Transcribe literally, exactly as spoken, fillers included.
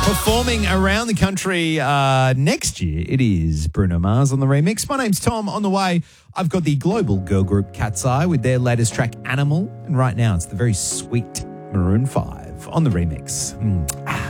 Performing around the country uh, next year, it is Bruno Mars on the remix. My name's Tom. On the way, I've got the global girl group Cat's Eye with their latest track, Animal. And right now, it's the very sweet Maroon five on the remix. Mm. Ah.